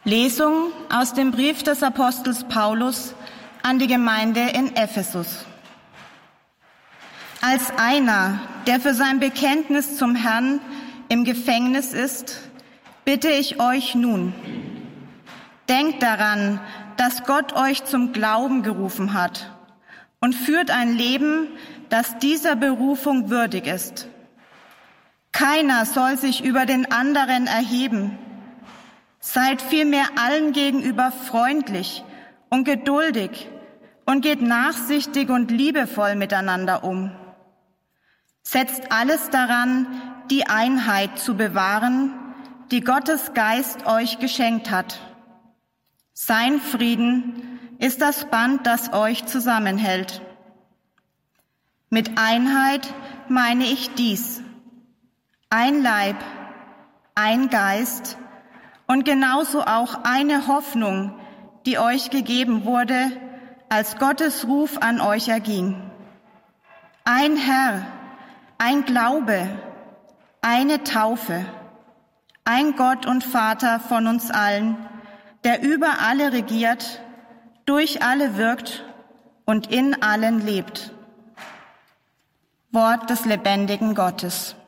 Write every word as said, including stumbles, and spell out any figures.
Lesung aus dem Brief des Apostels Paulus an die Gemeinde in Ephesus. Als einer, der für sein Bekenntnis zum Herrn im Gefängnis ist, bitte ich euch nun, denkt daran, dass Gott euch zum Glauben gerufen hat und führt ein Leben, das dieser Berufung würdig ist. Keiner soll sich über den anderen erheben. Seid vielmehr allen gegenüber freundlich und geduldig und geht nachsichtig und liebevoll miteinander um. Setzt alles daran, die Einheit zu bewahren, die Gottes Geist euch geschenkt hat. Sein Frieden ist das Band, das euch zusammenhält. Mit Einheit meine ich dies: ein Leib, ein Geist und genauso auch eine Hoffnung, die euch gegeben wurde, als Gottes Ruf an euch erging. Ein Herr, ein Glaube, eine Taufe, ein Gott und Vater von uns allen, der über alle regiert, durch alle wirkt und in allen lebt. Wort des lebendigen Gottes.